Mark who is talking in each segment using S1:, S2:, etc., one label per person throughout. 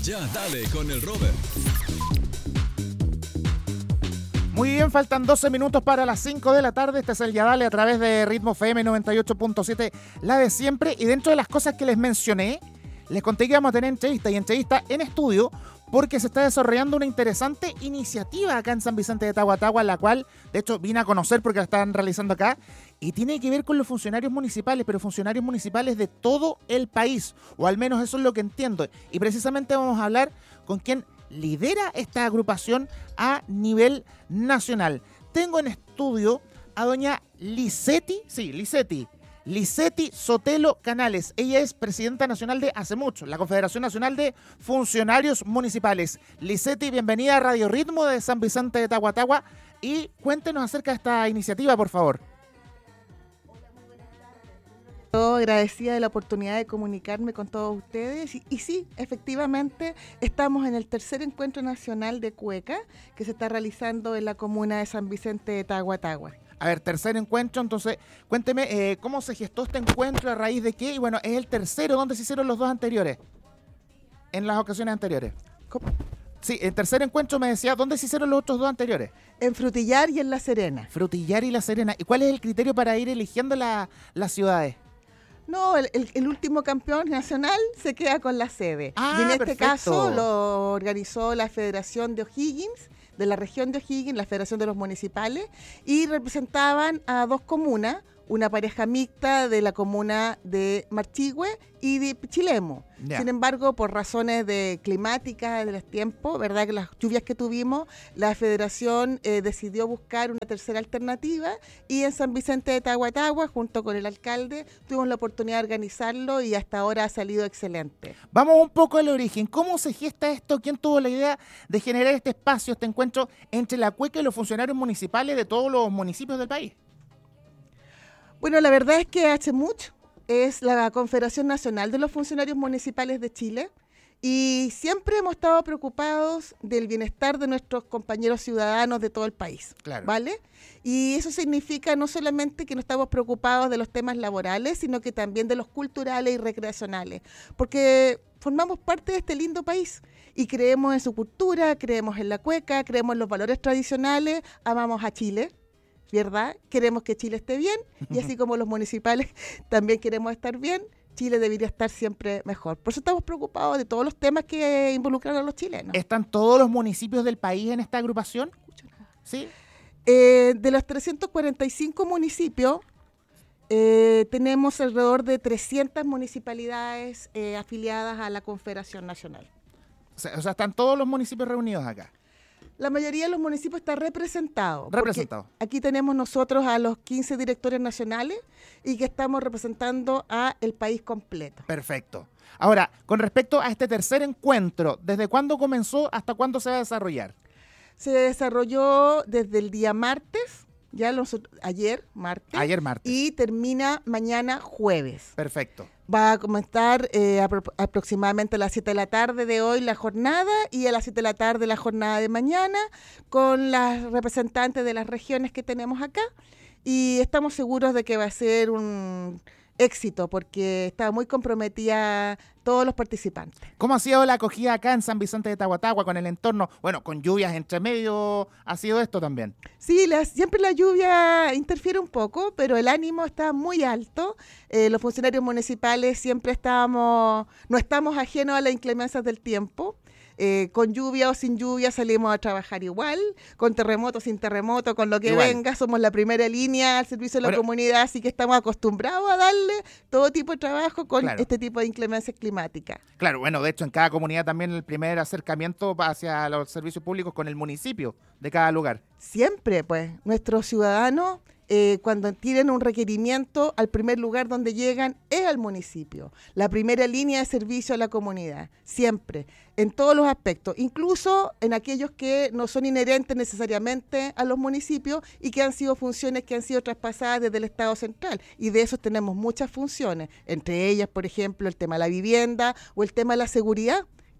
S1: Ya dale con el Robert.
S2: Muy bien, faltan 12 minutos para las 5 de la tarde. Este es el Ya Dale a través de Ritmo FM 98.7, la de siempre. Y dentro de las cosas que les mencioné, les conté que íbamos a tener entrevista en estudio, porque se está desarrollando una interesante iniciativa acá en San Vicente de Tagua, la cual, de hecho, vine a conocer porque la están realizando acá, y tiene que ver con los funcionarios municipales, pero funcionarios municipales de todo el país, o al menos eso es lo que entiendo. Y precisamente vamos a hablar con quien lidera esta agrupación a nivel nacional. Tengo en estudio a doña Licetti Sotelo Canales. Ella es presidenta nacional de Hace Mucho, la Confederación Nacional de Funcionarios Municipales. Licetti, bienvenida a Radio Ritmo de San Vicente de Tagua, y cuéntenos acerca de esta iniciativa, por favor.
S3: Agradecida de la oportunidad de comunicarme con todos ustedes y sí, efectivamente estamos en el tercer encuentro nacional de cueca que se está realizando en la comuna de San Vicente de Tagua.
S2: A ver, tercer encuentro, entonces cuénteme cómo se gestó este encuentro, a raíz de qué, y bueno, es el tercero. ¿Dónde se hicieron los dos anteriores? En las ocasiones anteriores.
S3: ¿Cómo?
S2: Sí, el tercer encuentro me decía, ¿dónde se hicieron los otros dos anteriores?
S3: En Frutillar y en La Serena.
S2: Frutillar y La Serena. ¿Y cuál es el criterio para ir eligiendo las ciudades?
S3: No, el último campeón nacional se queda con la sede. Y en este
S2: perfecto.
S3: caso lo organizó la Federación de O'Higgins, de la región de O'Higgins, la Federación de los Municipales, y representaban a dos comunas, una pareja mixta de la comuna de Marchihue y de Pichilemu.
S2: Yeah.
S3: Sin embargo, por razones climáticas de los tiempos, verdad que las lluvias que tuvimos, la federación decidió buscar una tercera alternativa, y en San Vicente de Tagua, junto con el alcalde, tuvimos la oportunidad de organizarlo y hasta ahora ha salido excelente.
S2: Vamos un poco al origen. ¿Cómo se gesta esto? ¿Quién tuvo la idea de generar este espacio, este encuentro entre la cueca y los funcionarios municipales de todos los municipios del país?
S3: Bueno, la verdad es que Hace Mucho es la Confederación Nacional de los Funcionarios Municipales de Chile, y siempre hemos estado preocupados del bienestar de nuestros compañeros ciudadanos de todo el país,
S2: claro.
S3: ¿Vale? Y eso significa no solamente que no estamos preocupados de los temas laborales, sino que también de los culturales y recreacionales, porque formamos parte de este lindo país y creemos en su cultura, creemos en la cueca, creemos en los valores tradicionales, amamos a Chile, ¿verdad? Queremos que Chile esté bien, y así como los municipales también queremos estar bien, Chile debería estar siempre mejor. Por eso estamos preocupados de todos los temas que involucran a los chilenos.
S2: ¿Están todos los municipios del país en esta agrupación? Sí.
S3: De los 345 municipios, tenemos alrededor de 300 municipalidades afiliadas a la Confederación Nacional.
S2: O sea, están todos los municipios reunidos acá.
S3: La mayoría de los municipios está representado. Aquí tenemos nosotros a los 15 directores nacionales y que estamos representando a el país completo.
S2: Perfecto. Ahora, con respecto a este tercer encuentro, ¿desde cuándo comenzó hasta cuándo se va a desarrollar?
S3: Se desarrolló desde el día martes, ayer martes. Y termina mañana jueves.
S2: Perfecto.
S3: Va a comenzar aproximadamente a las 7 de la tarde de hoy la jornada, y a las 7 de la tarde la jornada de mañana, con las representantes de las regiones que tenemos acá, y estamos seguros de que va a ser un éxito porque está muy comprometida todos los participantes.
S2: ¿Cómo ha sido la acogida acá en San Vicente de Tagua con el entorno? Bueno, con lluvias entre medio, ¿ha sido esto también?
S3: Sí, siempre la lluvia interfiere un poco, pero el ánimo está muy alto. Los funcionarios municipales siempre no estamos ajenos a las inclemencias del tiempo. Con lluvia o sin lluvia salimos a trabajar igual, con terremoto, sin terremoto, con lo que igual venga, somos la primera línea al servicio de la comunidad, así que estamos acostumbrados a darle todo tipo de trabajo con este tipo de inclemencias climáticas.
S2: Claro, bueno, de hecho en cada comunidad también el primer acercamiento hacia los servicios públicos con el municipio de cada lugar.
S3: Siempre, pues, nuestros ciudadanos cuando tienen un requerimiento, al primer lugar donde llegan es al municipio, la primera línea de servicio a la comunidad, siempre, en todos los aspectos, incluso en aquellos que no son inherentes necesariamente a los municipios y que han sido funciones que han sido traspasadas desde el Estado central, y de esos tenemos muchas funciones, entre ellas, por ejemplo, el tema de la vivienda o el tema de la seguridad,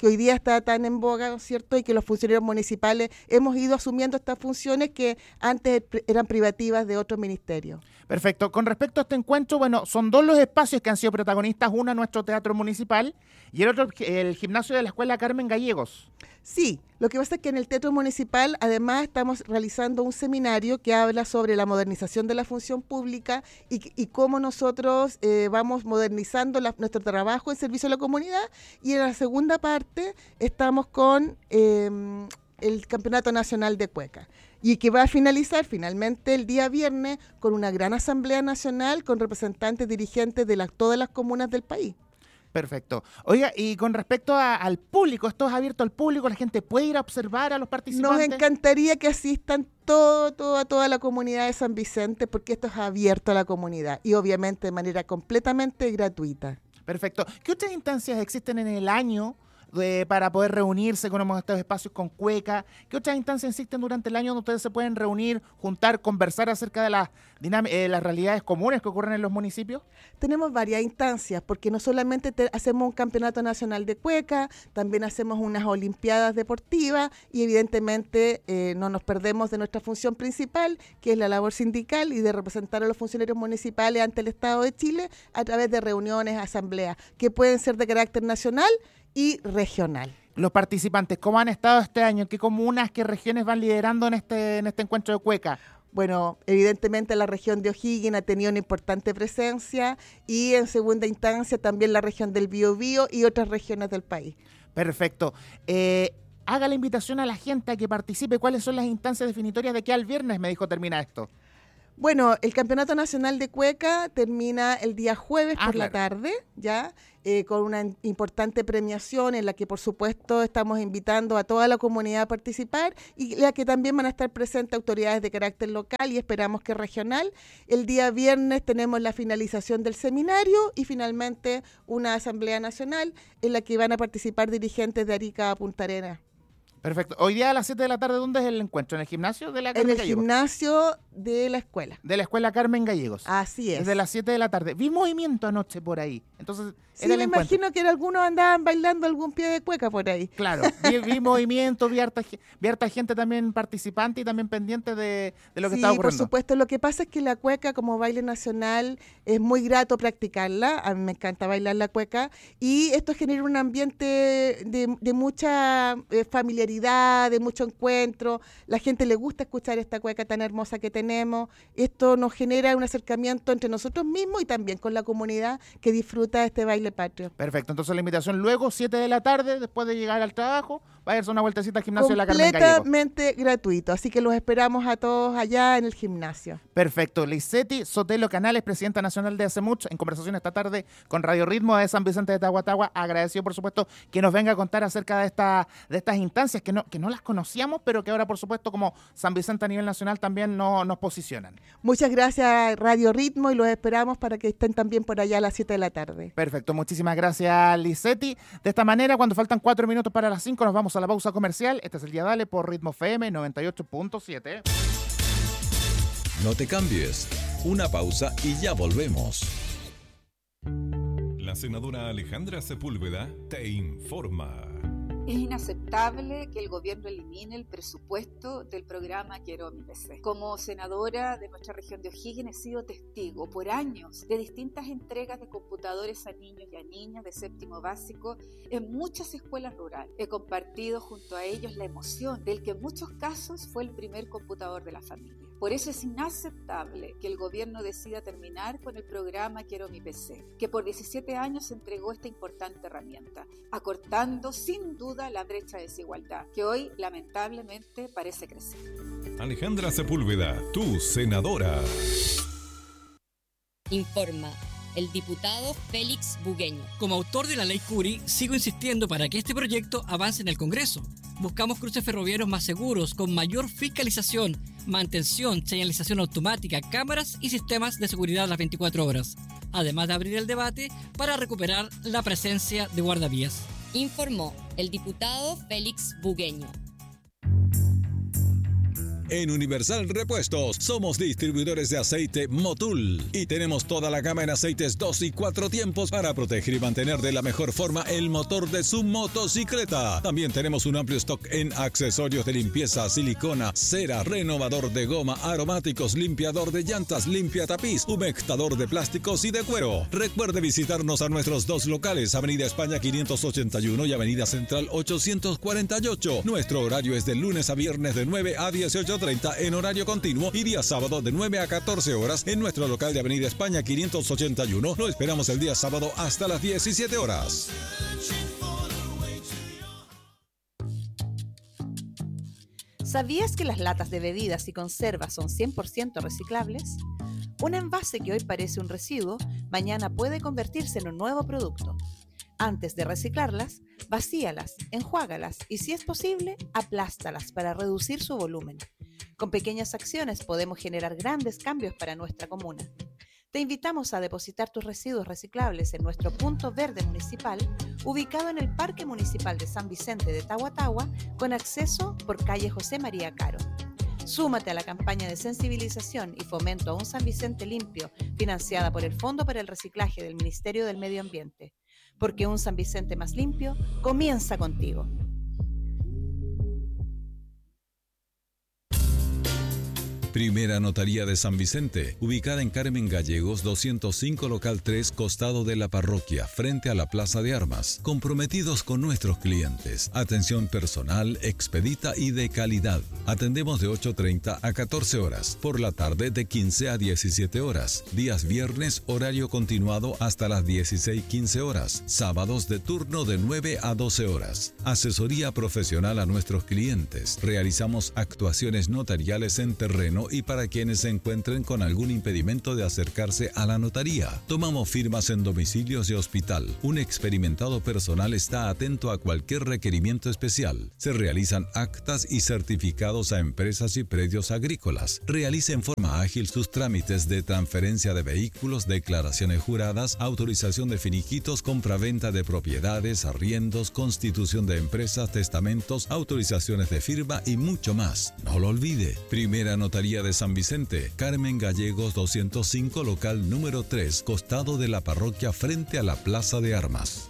S3: que hoy día está tan en boga, ¿cierto? Y que los funcionarios municipales hemos ido asumiendo estas funciones que antes eran privativas de otros ministerios.
S2: Perfecto. Con respecto a este encuentro, bueno, son dos los espacios que han sido protagonistas, uno nuestro teatro municipal y el otro el gimnasio de la Escuela Carmen Gallegos.
S3: Sí, lo que pasa es que en el Teatro Municipal además estamos realizando un seminario que habla sobre la modernización de la función pública y cómo nosotros vamos modernizando nuestro trabajo en servicio a la comunidad, y en la segunda parte estamos con el Campeonato Nacional de Cueca, y que va a finalizar finalmente el día viernes con una gran asamblea nacional con representantes dirigentes de todas las comunas del país.
S2: Perfecto. Oiga, y con respecto al público, ¿esto es abierto al público? ¿La gente puede ir a observar a los participantes?
S3: Nos encantaría que asistan toda la comunidad de San Vicente, porque esto es abierto a la comunidad y obviamente de manera completamente gratuita.
S2: Perfecto. ¿Qué otras instancias existen en el año para poder reunirse con estos espacios con Cueca? ¿Qué otras instancias existen durante el año donde ustedes se pueden reunir, juntar, conversar acerca de las realidades comunes que ocurren en los municipios?
S3: Tenemos varias instancias, porque no solamente hacemos un campeonato nacional de Cueca, también hacemos unas olimpiadas deportivas y evidentemente no nos perdemos de nuestra función principal, que es la labor sindical y de representar a los funcionarios municipales ante el Estado de Chile a través de reuniones, asambleas, que pueden ser de carácter nacional y regional.
S2: Los participantes, ¿cómo han estado este año? ¿Qué comunas, qué regiones van liderando en este encuentro de Cueca?
S3: Bueno, evidentemente la región de O'Higgins ha tenido una importante presencia y en segunda instancia también la región del Biobío y otras regiones del país.
S2: Perfecto. Haga la invitación a la gente a que participe. ¿Cuáles son las instancias definitorias de que al viernes, me dijo, termina esto?
S3: Bueno, el Campeonato Nacional de Cueca termina el día jueves por la tarde, ¿ya? Con una importante premiación en la que, por supuesto, estamos invitando a toda la comunidad a participar y la que también van a estar presentes autoridades de carácter local y esperamos que regional. El día viernes tenemos la finalización del seminario y finalmente una asamblea nacional en la que van a participar dirigentes de Arica a Punta Arenas.
S2: Perfecto. Hoy día a las 7 de la tarde, ¿dónde es el encuentro? ¿En el gimnasio de la Carmen Gallegos?
S3: En el gimnasio de la escuela.
S2: De la Escuela Carmen Gallegos.
S3: Así es.
S2: Desde las 7 de la tarde. Vi movimiento anoche por ahí. Entonces,
S3: sí, me imagino que algunos andaban bailando algún pie de cueca por ahí.
S2: Claro, vi movimiento, vi harta gente también participante y también pendiente de lo que está ocurriendo.
S3: Sí, por supuesto. Lo que pasa es que la cueca como baile nacional es muy grato practicarla. A mí me encanta bailar la cueca y esto genera un ambiente de mucha familiaridad, de mucho encuentro. La gente le gusta escuchar esta cueca tan hermosa que tenemos. Esto nos genera un acercamiento entre nosotros mismos y también con la comunidad que disfruta de este baile patrio.
S2: Perfecto, entonces la invitación luego, 7 de la tarde, después de llegar al trabajo, va a irse una vueltecita al gimnasio de la Carmen Gallegos.
S3: Completamente gratuito, así que los esperamos a todos allá en el gimnasio.
S2: Perfecto. Licetti Sotelo Canales, presidenta nacional de ACEMUCH, en conversación esta tarde con Radio Ritmo de San Vicente de Tahuatahua, agradecido por supuesto que nos venga a contar acerca de estas instancias que no las conocíamos, pero que ahora por supuesto como San Vicente a nivel nacional también nos posicionan.
S3: Muchas gracias Radio Ritmo y los esperamos para que estén también por allá a las 7 de la tarde.
S2: Perfecto, muchísimas gracias Licetti. De esta manera, cuando faltan 4 minutos para las 5, nos vamos a la pausa comercial. Este es el Día Dale por Ritmo FM 98.7.
S1: No te cambies. Una pausa y ya volvemos.
S4: La senadora Alejandra Sepúlveda te informa.
S5: Es inaceptable que el gobierno elimine el presupuesto del programa Quiero mi PC. Como senadora de nuestra región de O'Higgins he sido testigo por años de distintas entregas de computadores a niños y a niñas de séptimo básico en muchas escuelas rurales. He compartido junto a ellos la emoción del que en muchos casos fue el primer computador de la familia. Por eso es inaceptable que el gobierno decida terminar con el programa Quiero mi PC, que por 17 años entregó esta importante herramienta, acortando sin duda la brecha de desigualdad, que hoy lamentablemente parece crecer.
S4: Alejandra Sepúlveda, tu senadora.
S6: Informa el diputado Félix Bugueño.
S7: Como autor de la ley Curi, sigo insistiendo para que este proyecto avance en el Congreso. Buscamos cruces ferroviarios más seguros, con mayor fiscalización, mantención, señalización automática, cámaras y sistemas de seguridad a las 24 horas. Además de abrir el debate para recuperar la presencia de guardavías.
S6: Informó el diputado Félix Bugueño.
S1: En Universal Repuestos somos distribuidores de aceite Motul y tenemos toda la gama en aceites 2 y 4 tiempos para proteger y mantener de la mejor forma el motor de su motocicleta. También tenemos un amplio stock en accesorios de limpieza, silicona, cera, renovador de goma, aromáticos, limpiador de llantas, limpia tapiz, humectador de plásticos y de cuero. Recuerde visitarnos a nuestros 2 locales, Avenida España 581 y Avenida Central 848. Nuestro horario es de lunes a viernes de 9 a 18:30 en horario continuo y día sábado de 9 a 14 horas en nuestro local de Avenida España 581. Lo esperamos el día sábado hasta las 17 horas.
S8: ¿Sabías que las latas de bebidas y conservas son 100% reciclables? Un envase que hoy parece un residuo, mañana puede convertirse en un nuevo producto. Antes de reciclarlas, vacíalas, enjuágalas y, si es posible, aplástalas para reducir su volumen. Con pequeñas acciones podemos generar grandes cambios para nuestra comuna. Te invitamos a depositar tus residuos reciclables en nuestro punto verde municipal, ubicado en el Parque Municipal de San Vicente de Tahuatahua, con acceso por calle José María Caro. Súmate a la campaña de sensibilización y fomento a un San Vicente limpio, financiada por el Fondo para el Reciclaje del Ministerio del Medio Ambiente. Porque un San Vicente más limpio comienza contigo.
S1: Primera Notaría de San Vicente, ubicada en Carmen Gallegos 205 local 3, costado de la parroquia, frente a la Plaza de Armas. Comprometidos con nuestros clientes. Atención personal, expedita y de calidad. Atendemos de 8:30 a 14 horas. Por la tarde de 15 a 17 horas. Días viernes, horario continuado hasta las 16:15 horas. Sábados de turno de 9 a 12 horas. Asesoría profesional a nuestros clientes. Realizamos actuaciones notariales en terreno y para quienes se encuentren con algún impedimento de acercarse a la notaría. Tomamos firmas en domicilios y hospital. Un experimentado personal está atento a cualquier requerimiento especial. Se realizan actas y certificados a empresas y predios agrícolas. Realiza en forma ágil sus trámites de transferencia de vehículos, declaraciones juradas, autorización de finiquitos, compraventa de propiedades, arriendos, constitución de empresas, testamentos, autorizaciones de firma y mucho más. No lo olvide. Primera Notaría de San Vicente, Carmen Gallegos 205, local número 3, costado de la parroquia, frente a la Plaza de Armas.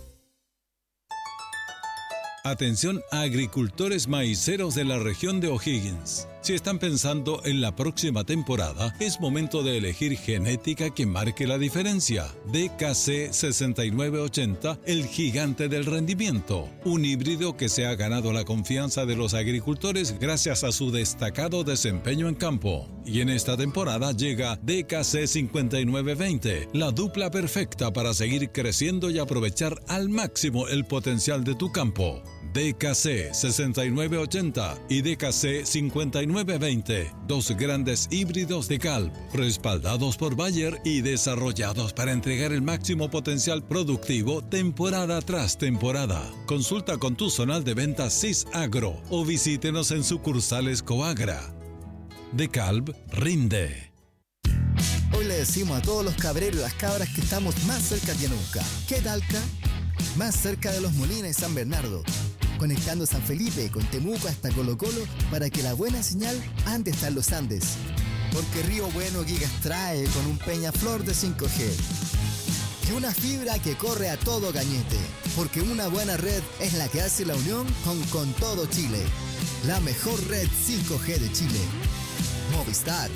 S1: Atención a agricultores maiceros de la región de O'Higgins. Si están pensando en la próxima temporada, es momento de elegir genética que marque la diferencia. DKC 6980, el gigante del rendimiento. Un híbrido que se ha ganado la confianza de los agricultores gracias a su destacado desempeño en campo. Y en esta temporada llega DKC 5920, la dupla perfecta para seguir creciendo y aprovechar al máximo el potencial de tu campo. DKC 6980 y DKC 5920, dos grandes híbridos de Calb, respaldados por Bayer y desarrollados para entregar el máximo potencial productivo temporada tras temporada. Consulta con tu zonal de ventas CISAGRO o visítenos en sucursales Coagra. De Calb rinde.
S9: Hoy le decimos a todos los cabreros y las cabras que estamos más cerca que nunca. ¿Qué talca? Más cerca de Los Molinos y San Bernardo, conectando San Felipe con Temuco hasta Colo Colo para que la buena señal ande hasta los Andes. Porque Río Bueno Gigas trae con un Peñaflor de 5G y una fibra que corre a todo cañete. Porque una buena red es la que hace la unión con todo Chile. La mejor red 5G de Chile. Movistar.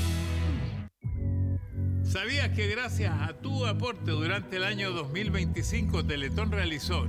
S10: ¿Sabías que gracias a tu aporte durante el año 2025 Teletón realizó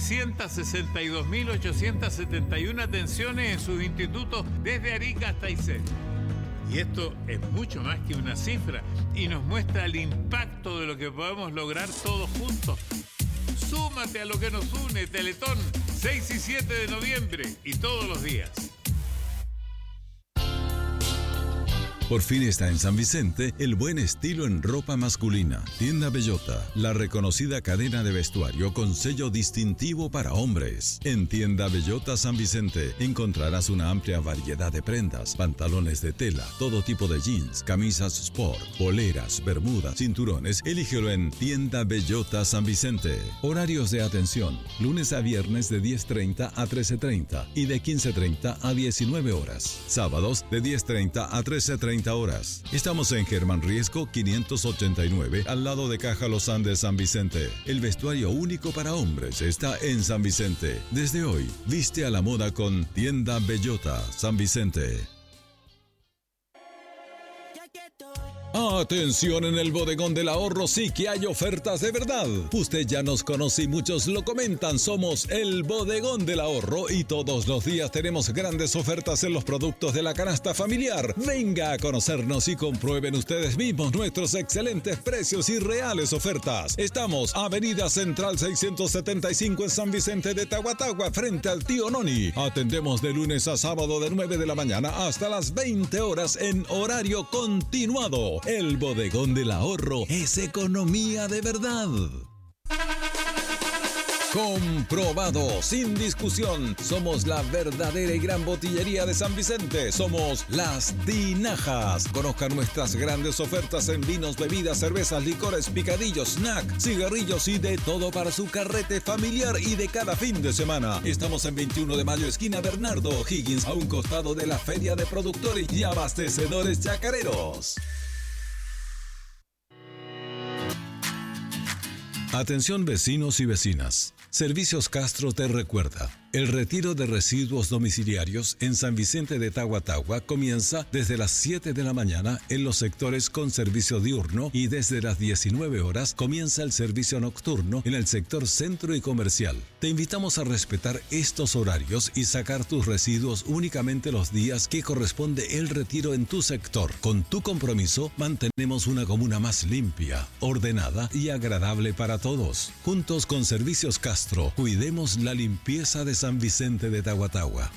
S10: 962.871 atenciones en sus institutos desde Arica hasta Aysén? Y esto es mucho más que una cifra y nos muestra el impacto de lo que podemos lograr todos juntos. Súmate a lo que nos une, Teletón, 6 y 7 de noviembre y todos los días.
S1: Por fin está en San Vicente el buen estilo en ropa masculina. Tienda Bellota, la reconocida cadena de vestuario con sello distintivo para hombres. En Tienda Bellota San Vicente encontrarás una amplia variedad de prendas, pantalones de tela, todo tipo de jeans, camisas sport, poleras, bermudas, cinturones. Elígelo en Tienda Bellota San Vicente. Horarios de atención: lunes a viernes de 10:30 a 13:30 y de 15:30 a 19 horas. Sábados de 10:30 a 13:30 horas. Estamos en Germán Riesco 589, al lado de Caja Los Andes San Vicente. El vestuario único para hombres está en San Vicente. Desde hoy, viste a la moda con Tienda Bellota San Vicente. Atención, en el Bodegón del Ahorro sí que hay ofertas de verdad. Usted ya nos conoce y muchos lo comentan. Somos el Bodegón del Ahorro y todos los días tenemos grandes ofertas en los productos de la canasta familiar. Venga a conocernos y comprueben ustedes mismos nuestros excelentes precios y reales ofertas. Estamos Avenida Central 675 en San Vicente de Tahuatahua, frente al Tío Noni. Atendemos de lunes a sábado de 9 de la mañana hasta las 20 horas en horario continuado. El Bodegón del Ahorro es economía de verdad. Comprobado, sin discusión, somos la verdadera y gran botillería de San Vicente. Somos Las Tinajas. Conozca nuestras grandes ofertas en vinos, bebidas, cervezas, licores, picadillos, snack, cigarrillos y de todo para su carrete familiar y de cada fin de semana. Estamos en 21 de mayo, esquina Bernardo Higgins, a un costado de la Feria de Productores y Abastecedores Chacareros. Atención vecinos y vecinas. Servicios Castro te recuerda. El retiro de residuos domiciliarios en San Vicente de Tahuatahua comienza desde las 7 de la mañana en los sectores con servicio diurno y desde las 19 horas comienza el servicio nocturno en el sector centro y comercial. Te invitamos a respetar estos horarios y sacar tus residuos únicamente los días que corresponde el retiro en tu sector. Con tu compromiso mantenemos una comuna más limpia, ordenada y agradable para todos. Juntos con Servicios Castro, cuidemos la limpieza de San Vicente de Tahuatahua.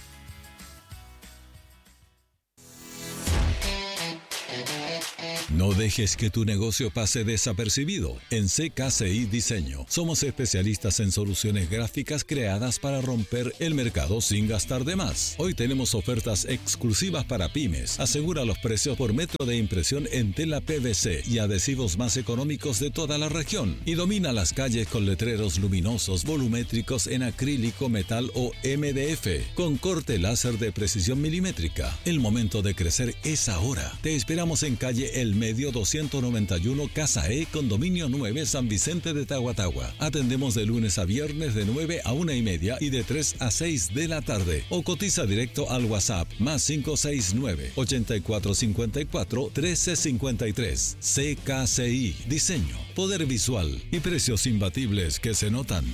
S1: No dejes que tu negocio pase desapercibido. En CKCI Diseño somos especialistas en soluciones gráficas creadas para romper el mercado sin gastar de más. Hoy tenemos ofertas exclusivas para pymes. Asegura los precios por metro de impresión en tela PVC y adhesivos más económicos de toda la región. Y domina las calles con letreros luminosos, volumétricos en acrílico, metal o MDF, con corte láser de precisión milimétrica. El momento de crecer es ahora. Te esperamos en calle El Medio 291, Casa E, Condominio 9, San Vicente de Tahuatahua. Atendemos de lunes a viernes de 9 a 1:30 y de 3 a 6 de la tarde. O cotiza directo al WhatsApp +569 8454 1353. CKCI Diseño, poder visual y precios imbatibles que se notan.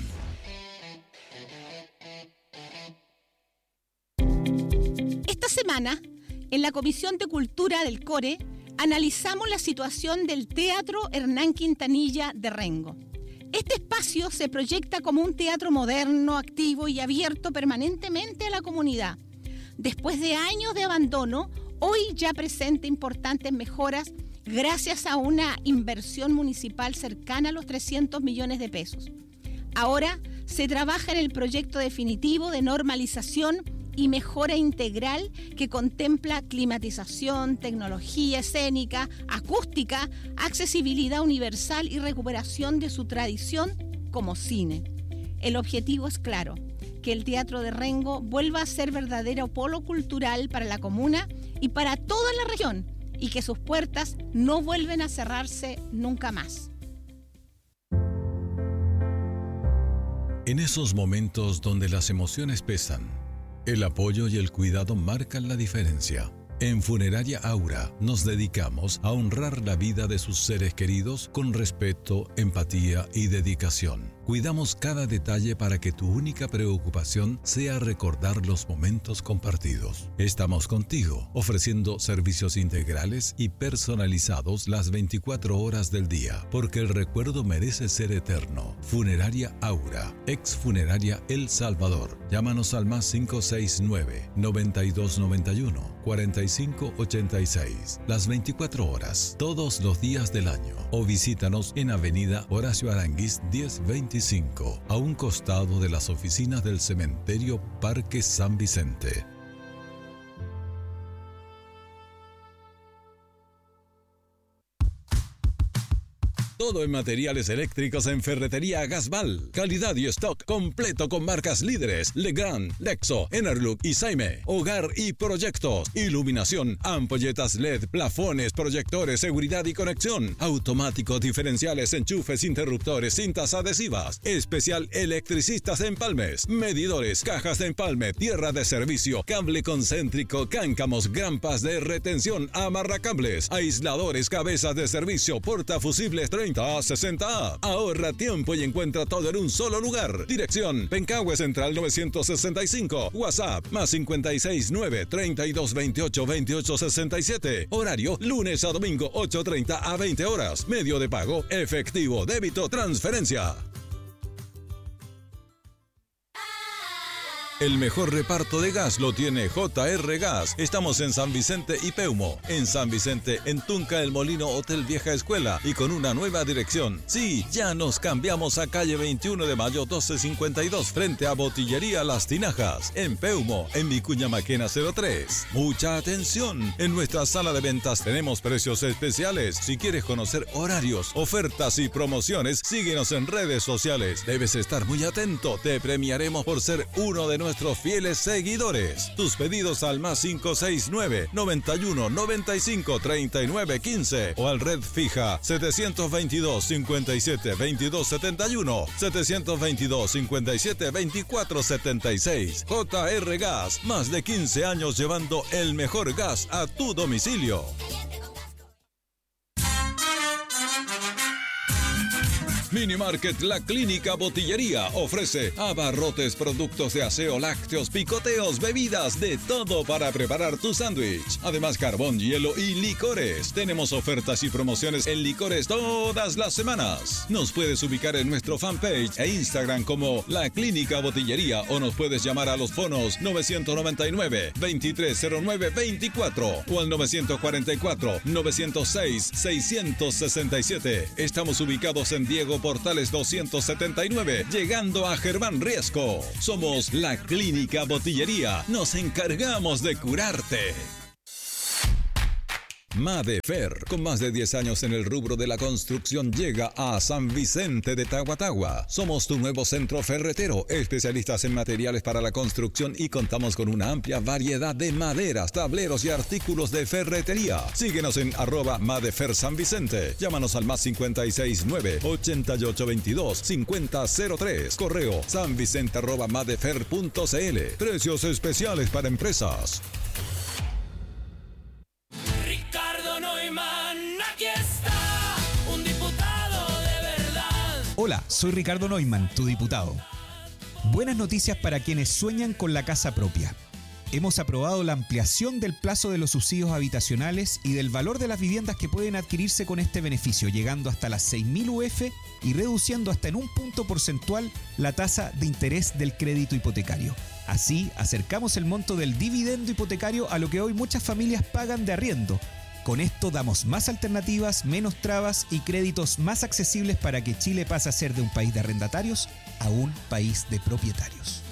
S11: Esta semana, en la Comisión de Cultura del CORE, analizamos la situación del Teatro Hernán Quintanilla de Rengo. Este espacio se proyecta como un teatro moderno, activo y abierto permanentemente a la comunidad. Después de años de abandono, hoy ya presenta importantes mejoras gracias a una inversión municipal cercana a los 300 millones de pesos. Ahora se trabaja en el proyecto definitivo de normalización y mejora integral que contempla climatización, tecnología escénica, acústica, accesibilidad universal y recuperación de su tradición como cine. El objetivo es claro, que el Teatro de Rengo vuelva a ser verdadero polo cultural para la comuna y para toda la región, y que sus puertas no vuelven a cerrarse nunca más.
S1: En esos momentos donde las emociones pesan, el apoyo y el cuidado marcan la diferencia. En Funeraria Aura nos dedicamos a honrar la vida de sus seres queridos con respeto, empatía y dedicación. Cuidamos cada detalle para que tu única preocupación sea recordar los momentos compartidos. Estamos contigo, ofreciendo servicios integrales y personalizados las 24 horas del día, porque el recuerdo merece ser eterno. Funeraria Aura, ex Funeraria El Salvador. Llámanos al más 569-9291-4586. Las 24 horas, todos los días del año. O visítanos en Avenida Horacio Aranguiz 1025, a un costado de las oficinas del Cementerio Parque San Vicente. Todo en materiales eléctricos en Ferretería Gasval. Calidad y stock completo con marcas líderes: Legrand, Lexo, Enerlook y Saime. Hogar y proyectos. Iluminación, ampolletas LED, plafones, proyectores, seguridad y conexión. Automáticos, diferenciales, enchufes, interruptores, cintas adhesivas. Especial electricistas empalmes. Medidores, cajas de empalme, tierra de servicio, cable concéntrico, cáncamos, grampas de retención, amarracables, aisladores, cabezas de servicio, portafusibles 30A, 60A. Ahorra tiempo y encuentra todo en un solo lugar. Dirección: Pencahue Central 965. WhatsApp: más 569-3228-2867. Horario: lunes a domingo 8:30 a 20 horas. Medio de pago: efectivo, débito, transferencia. El mejor reparto de gas lo tiene JR Gas. Estamos en San Vicente y Peumo. En San Vicente, en Tunca El Molino Hotel Vieja Escuela, y con una nueva dirección. Sí, ya nos cambiamos a calle 21 de Mayo 1252, frente a Botillería Las Tinajas. En Peumo, en Vicuña Maquena 03. Mucha atención. En nuestra sala de ventas tenemos precios especiales. Si quieres conocer horarios, ofertas y promociones, síguenos en redes sociales. Debes estar muy atento. Te premiaremos por ser uno de nuestros fieles seguidores. Tus pedidos al más 569-91-95-39-15 o al red fija 722-57-2271, 722-57-2476. JR Gas, más de 15 años llevando el mejor gas a tu domicilio. Mini Market La Clínica Botillería ofrece abarrotes, productos de aseo, lácteos, picoteos, bebidas, de todo para preparar tu sándwich. Además, carbón, hielo y licores. Tenemos ofertas y promociones en licores todas las semanas. Nos puedes ubicar en nuestro fanpage e Instagram como La Clínica Botillería, o nos puedes llamar a los fonos 999-2309-24 o al 944-906-667. Estamos ubicados en Diego Portales 279, llegando a Germán Riesco. Somos La Clínica Botillería. Nos encargamos de curarte. Madefer, con más de 10 años en el rubro de la construcción, llega a San Vicente de Tahuatahua. Somos tu nuevo centro ferretero, especialistas en materiales para la construcción, y contamos con una amplia variedad de maderas, tableros y artículos de ferretería. Síguenos en @Madefer San Vicente. Llámanos al más 569-8822-5003. Correo sanvicente@madefer.cl. Precios especiales para empresas.
S12: Hola, soy Ricardo Neumann, tu diputado. Buenas noticias para quienes sueñan con la casa propia. Hemos aprobado la ampliación del plazo de los subsidios habitacionales y del valor de las viviendas que pueden adquirirse con este beneficio, llegando hasta las 6.000 UF y reduciendo hasta en un punto porcentual la tasa de interés del crédito hipotecario. Así, acercamos el monto del dividendo hipotecario a lo que hoy muchas familias pagan de arriendo. Con esto damos más alternativas, menos trabas y créditos más accesibles para que Chile pase a ser de un país de arrendatarios a un país de propietarios.